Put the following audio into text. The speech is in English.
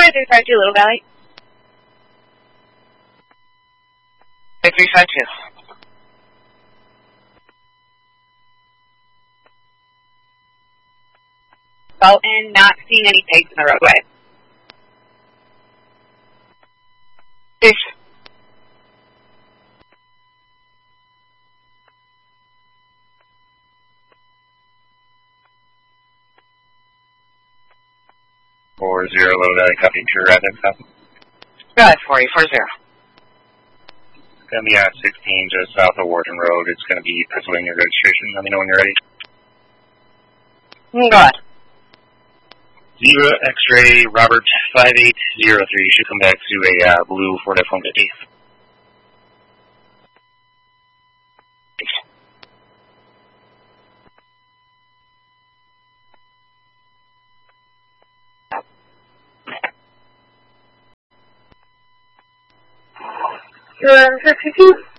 5352 Little Valley. 5352. Bolton, not seeing any pigs in the roadway. Peace. Little Valley, copy to your residence. Go ahead, 4040. It's going to be on 16, just south of Warden Road. It's going to be Pennsylvania registration. Let me know when you're ready. Go ahead. Zebra X-ray Robert 5803 should come back to a blue Ford F-150. You're 52?